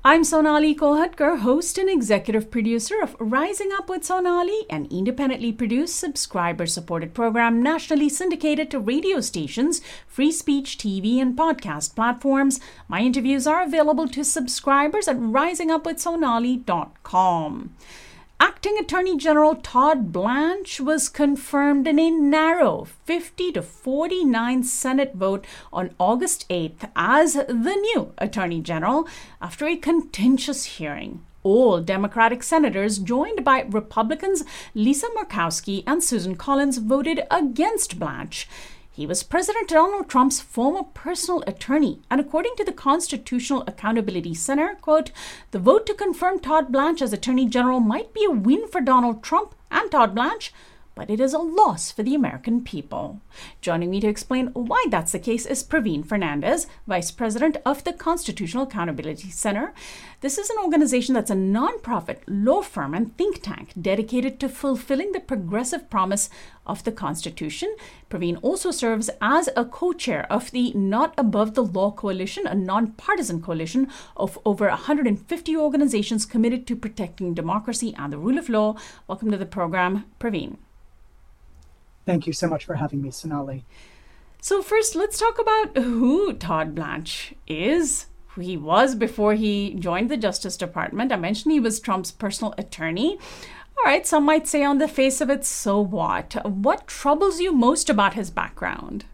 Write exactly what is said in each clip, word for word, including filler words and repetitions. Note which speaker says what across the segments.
Speaker 1: I'm Sonali Kolhatkar, host and executive producer of Rising Up with Sonali, an independently produced, subscriber-supported program nationally syndicated to radio stations, free speech T V, and podcast platforms. My interviews are available to subscribers at rising up with sonali dot com. Acting Attorney General Todd Blanche was confirmed in a narrow fifty to forty-nine Senate vote on August eighth as the new Attorney General after a contentious hearing. All Democratic senators, joined by Republicans Lisa Murkowski and Susan Collins, voted against Blanche. He was President Donald Trump's former personal attorney, and according to the Constitutional Accountability Center, quote, the vote to confirm Todd Blanche as Attorney General might be a win for Donald Trump and Todd Blanche, but it is a loss for the American people. Joining me to explain why that's the case is Praveen Fernandez, Vice President of the Constitutional Accountability Center. This is an organization that's a nonprofit law firm and think tank dedicated to fulfilling the progressive promise of the Constitution. Praveen also serves as a co-chair of the Not Above the Law Coalition, a nonpartisan coalition of over one hundred fifty organizations committed to protecting democracy and the rule of law. Welcome to the program, Praveen.
Speaker 2: Thank you so much for having me, Sonali.
Speaker 1: So first, let's talk about who Todd Blanche is, who he was before he joined the Justice Department. I mentioned he was Trump's personal attorney. All right, some might say on the face of it, so what? What troubles you most about his background?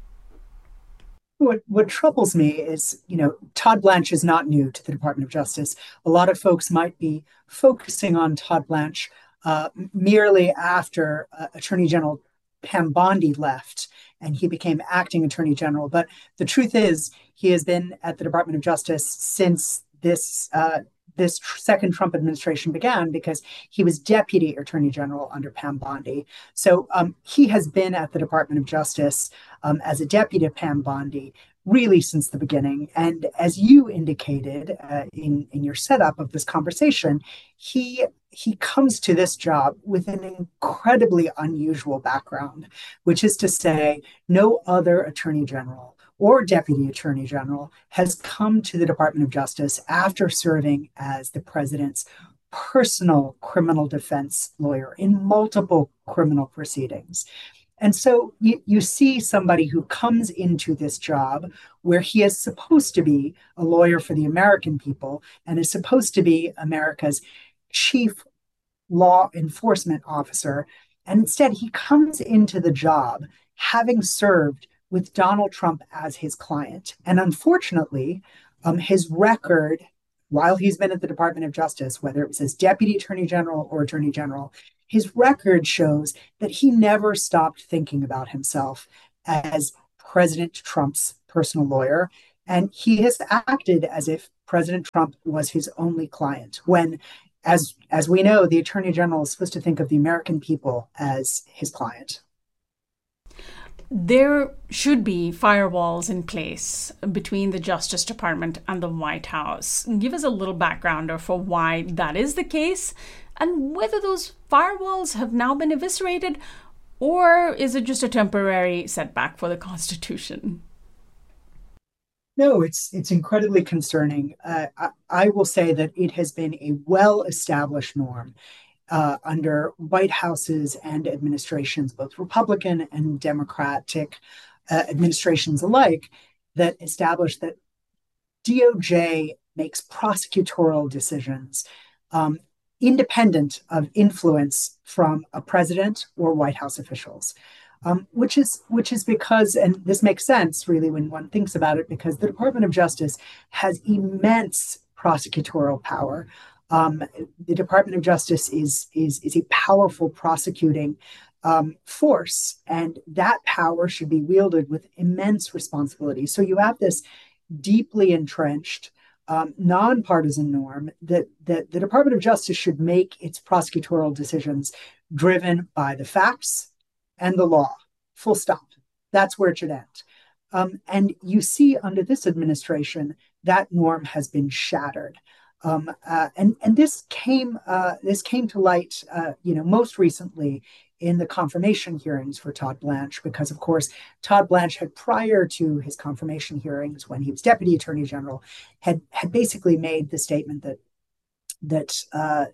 Speaker 2: What what troubles me is, you know, Todd Blanche is not new to the Department of Justice. A lot of folks might be focusing on Todd Blanche uh, merely after uh, Attorney General Pam Bondi left and he became acting attorney general. But the truth is, he has been at the Department of Justice since this uh, this tr- second Trump administration began, because he was deputy attorney general under Pam Bondi. So um, he has been at the Department of Justice um, as a deputy to Pam Bondi really since the beginning. And as you indicated uh, in, in your setup of this conversation, he he comes to this job with an incredibly unusual background, which is to say, no other attorney general or deputy attorney general has come to the Department of Justice after serving as the president's personal criminal defense lawyer in multiple criminal proceedings. And so you, you see somebody who comes into this job where he is supposed to be a lawyer for the American people and is supposed to be America's chief law enforcement officer. And instead, he comes into the job having served with Donald Trump as his client. And unfortunately, um, his record, while he's been at the Department of Justice, whether it was as deputy attorney general or attorney general, his record shows that he never stopped thinking about himself as President Trump's personal lawyer. And he has acted as if President Trump was his only client, when, as, as we know, the attorney general is supposed to think of the American people as his client.
Speaker 1: There should be firewalls in place between the Justice Department and the White House. Give us a little background for why that is the case and whether those firewalls have now been eviscerated, or is it just a temporary setback for the Constitution?
Speaker 2: No, it's it's incredibly concerning. Uh, I, I will say that it has been a well-established norm Uh, under White Houses and administrations, both Republican and Democratic uh, administrations alike, that established that D O J makes prosecutorial decisions um, independent of influence from a president or White House officials, um, which is which is because, and this makes sense really when one thinks about it, because the Department of Justice has immense prosecutorial power. Um, the Department of Justice is is is a powerful prosecuting um, force, and that power should be wielded with immense responsibility. So you have this deeply entrenched, um, nonpartisan norm that that the Department of Justice should make its prosecutorial decisions driven by the facts and the law. Full stop. That's where it should end. Um, and you see under this administration that norm has been shattered. Um, uh, and and this came uh, this came to light, uh, you know, most recently in the confirmation hearings for Todd Blanche, because, of course, Todd Blanche had, prior to his confirmation hearings, when he was Deputy Attorney General, had had basically made the statement that that uh,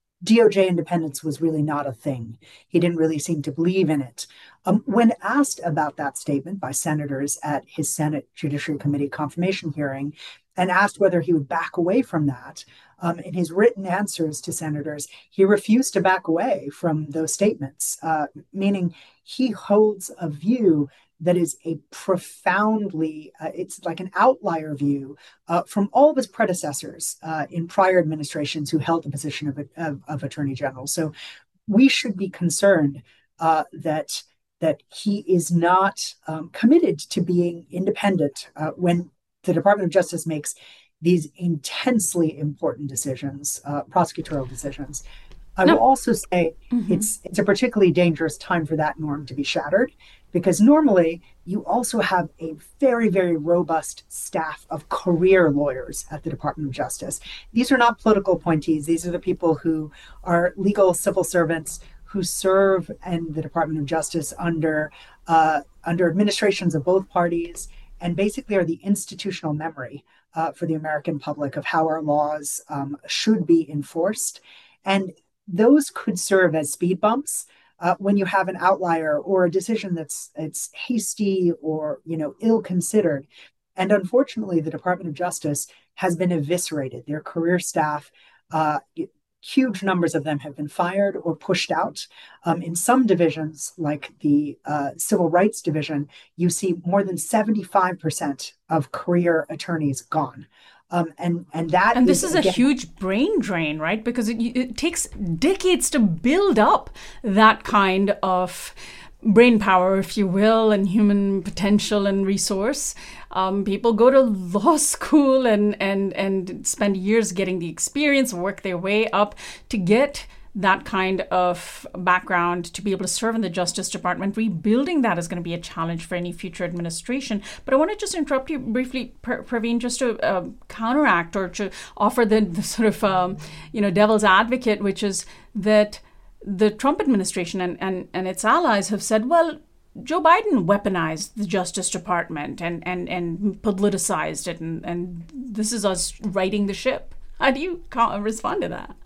Speaker 2: D O J independence was really not a thing. He didn't really seem to believe in it. Um, when asked about that statement by senators at his Senate Judiciary Committee confirmation hearing, and asked whether he would back away from that, um, in his written answers to senators, he refused to back away from those statements, uh, meaning he holds a view that is a profoundly, uh, it's like an outlier view uh, from all of his predecessors uh, in prior administrations who held the position of, of, of Attorney General. So we should be concerned uh, that, that he is not um, committed to being independent uh, when the Department of Justice makes these intensely important decisions, uh, prosecutorial decisions. I no. will also say mm-hmm. it's it's a particularly dangerous time for that norm to be shattered, because normally you also have a very, very robust staff of career lawyers at the Department of Justice. These are not political appointees. These are the people who are legal civil servants who serve in the Department of Justice under uh, under administrations of both parties, and basically are the institutional memory uh, for the American public of how our laws um, should be enforced. And those could serve as speed bumps uh, when you have an outlier or a decision that's it's hasty or, you know, ill-considered. And unfortunately, the Department of Justice has been eviscerated. Their career staff, uh, huge numbers of them have been fired or pushed out. Um, in some divisions, like the uh, Civil Rights Division, you see more than seventy-five percent of career attorneys gone. Um, and and that
Speaker 1: and this is, is
Speaker 2: again,
Speaker 1: a huge brain drain, right? Because it, it takes decades to build up that kind of brain power, if you will, and human potential and resource. Um, people go to law school and and and spend years getting the experience, work their way up to get that kind of background to be able to serve in the Justice Department. Rebuilding that is going to be a challenge for any future administration. But I want to just interrupt you briefly, Praveen, just to uh, counteract or to offer the, the sort of, um, you know, devil's advocate, which is that the Trump administration and, and, and its allies have said, well, Joe Biden weaponized the Justice Department and, and, and politicized it, and, and this is us righting the ship. How do you respond to that?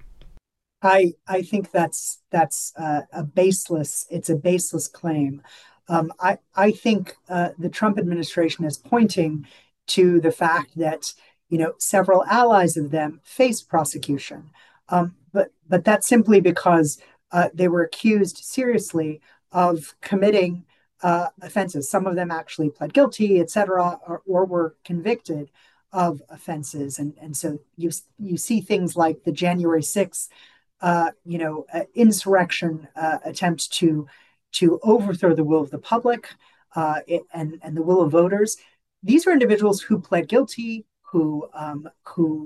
Speaker 2: I I think that's that's uh, a baseless. It's a baseless claim. Um, I I think uh, the Trump administration is pointing to the fact that, you know, several allies of them faced prosecution, um, but but that's simply because uh, they were accused seriously of committing uh, offenses. Some of them actually pled guilty, et cetera, or, or were convicted of offenses, and and so you you see things like the January sixth. Uh, you know, uh, insurrection uh, attempt to to overthrow the will of the public uh, it, and and the will of voters. These are individuals who pled guilty, who um, who